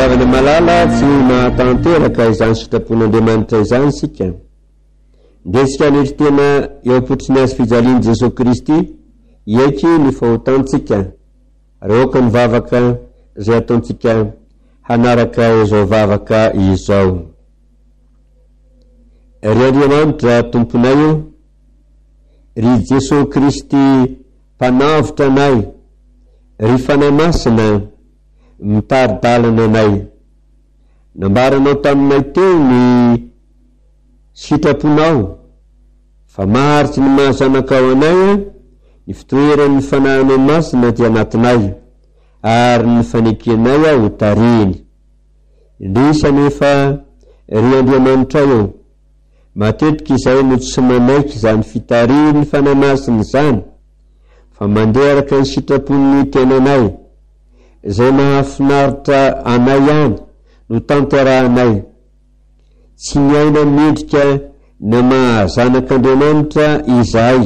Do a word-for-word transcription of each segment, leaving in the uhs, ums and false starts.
fitiavana malala tsy mahatanteraka izany sitrapon'Andriamanitra izany sika. Ndesika nety tena eo apotriny azy fijaliany Jesosy Kristy eky ny fahotantsika reoka ny vavaka izay ataontsika hanaraka izao vavaka izao. Ry Andriamanitra tomponay, ry Jesosy Kristy mpanavotra anay, ry fanahy masina mitaridalana anay, nambaranao taminay teo ny sitraponao fa maharitsy ny mahazanakao anay ny fitoeran'ny fanahinao masina ty anatinay ary ny fanekenay aho tariny. Indrisa nefa ry Andriamanitra eo, matetika izay no tsy manaiky zany fitariny fanahy masina zany, fa mandeha araka ny sitrapon'ny tenanay izay mahafinaritra anay ihany no tanterahanay. Tsy miaina midrika na mahazanak'Andriamanitra izay,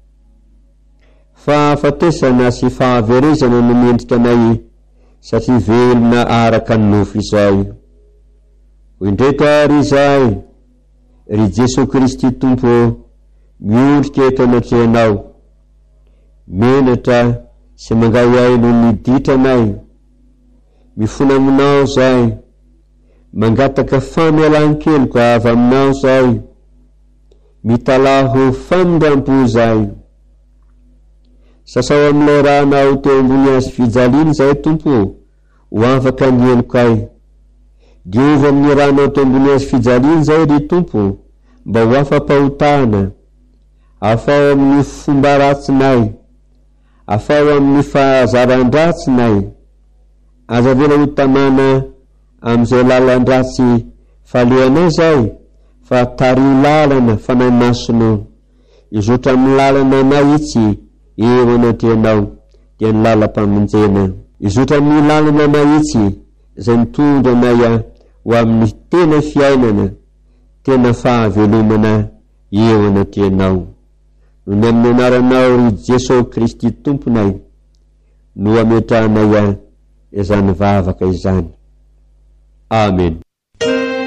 fa fatesana sy fahaverezana no mendrika anay satria velona araka ny nofo izay. Hoy ndreka ry izay, ry Jesosy Kristy Tompo, miondrika eto anatrehanao, menatra sy mangay aino ny ditranay, mifona aminao zay, mangataka famelan-keloka avy aminao zay, mitalaho fanindrampo zay. Sasao amin'ilay rahanao teo ambony azy fijaliany zay Tompo, ho afaka ny elokay. Diova amin'ny rahanao teo ambony azy fijaliany zay ry Tompo, mba ho afa-pahotana, afao amin'ny fomba ratsinay, afao amin'ny fahazaran-dratsinay, aza vela ho tamana am'izay lalan-dratsy falehanay zay, fa tari lalana fanahy masino izotra amin'ny lalana anay itsy eo anatrehanao dia ny lalam-pamonjena. Izotra amin'ny lalana anay itsy izay mitondra anay ho amin'ny tena fiainana, tena fahavelomana eo anatrehanao. No ny amin'ny anaranao ry Jesosy Kristy Tomponay no ametrahanay izany vavaka izany. Amen.